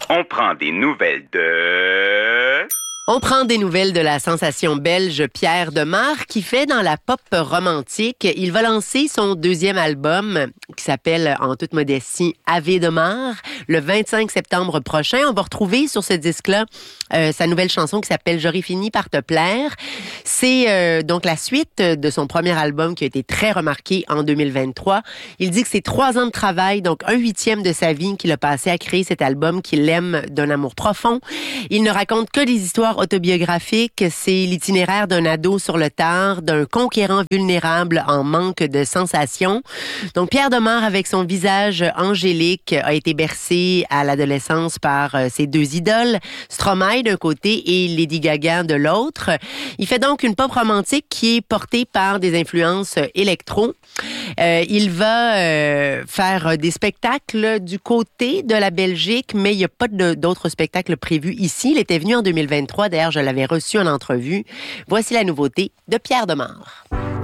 On prend des nouvelles de... On prend des nouvelles de la sensation belge Pierre Demar qui fait dans la pop romantique. Il va lancer son deuxième album qui s'appelle en toute modestie Ave Demar le 25 septembre prochain. On va retrouver sur ce disque-là sa nouvelle chanson qui s'appelle J'aurais fini par te plaire. C'est donc la suite de son premier album qui a été très remarqué en 2023. Il dit que c'est 3 ans de travail, donc 1/8 de sa vie qu'il a passé à créer cet album qu'il aime d'un amour profond. Il ne raconte que des histoires autobiographique, c'est l'itinéraire d'un ado sur le tard, d'un conquérant vulnérable en manque de sensations. Donc Pierre Demar, avec son visage angélique, a été bercé à l'adolescence par ses 2 idoles, Stromae d'un côté et Lady Gaga de l'autre. Il fait donc une pop romantique qui est portée par des influences électro. Il va faire des spectacles du côté de la Belgique, mais il n'y a pas d'autres spectacles prévus ici. Il était venu en 2023. D'ailleurs, je l'avais reçu en entrevue. Voici la nouveauté de Pierre Demar.